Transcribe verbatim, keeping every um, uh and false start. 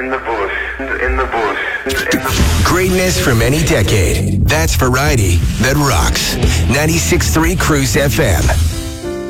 in the bush, in the bush, in the bush. Greatness from any decade. That's variety that rocks. ninety-six point three Cruise F M.